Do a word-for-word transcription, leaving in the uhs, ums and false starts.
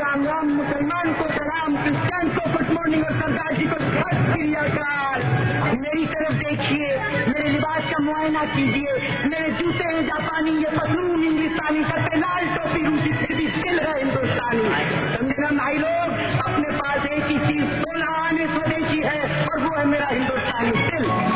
राम राम, मुसलमान को सलाम, क्रिश्चियन को गुड मॉर्निंग और सरदार जी को सत श्री अकाल। मेरी तरफ देखिए, मेरे लिबास का मुआयना कीजिए, मेरे जूते हैं जापानी, ये पतलून हिंदुस्तानी, सर पे लाल टोपी रूसी, फिर भी दिल है हिंदुस्तानी। समझे ना भाई लोग, अपने पास एक ही चीज सोलह आने स्वदेशी है और वो है मेरा हिंदुस्तानी।